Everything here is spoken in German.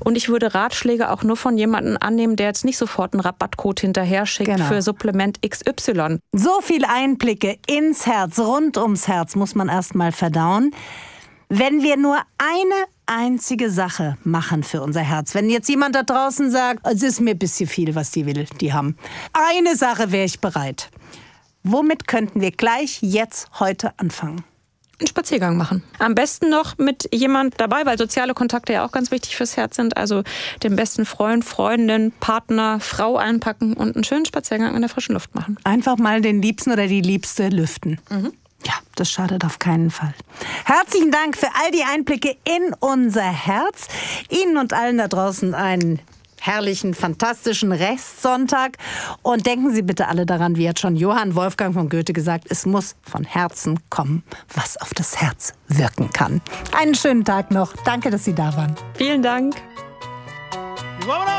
Und ich würde Ratschläge auch nur von jemandem annehmen, der jetzt nicht sofort einen Rabattcode hinterher schickt für Supplement XY. So viele Einblicke ins Herz, rund ums Herz muss man erst mal verdauen. Wenn wir nur eine einzige Sache machen für unser Herz, wenn jetzt jemand da draußen sagt, es ist mir ein bisschen viel, was die haben. Eine Sache wäre ich bereit. Womit könnten wir gleich jetzt heute anfangen? Einen Spaziergang machen. Am besten noch mit jemand dabei, weil soziale Kontakte ja auch ganz wichtig fürs Herz sind. Also den besten Freund, Freundin, Partner, Frau einpacken und einen schönen Spaziergang in der frischen Luft machen. Einfach mal den Liebsten oder die Liebste lüften. Ja, das schadet auf keinen Fall. Herzlichen Dank für all die Einblicke in unser Herz. Ihnen und allen da draußen einen herrlichen, fantastischen Restsonntag. Und denken Sie bitte alle daran, wie hat schon Johann Wolfgang von Goethe gesagt, es muss von Herzen kommen, was auf das Herz wirken kann. Einen schönen Tag noch. Danke, dass Sie da waren. Vielen Dank. ¡Vámonos!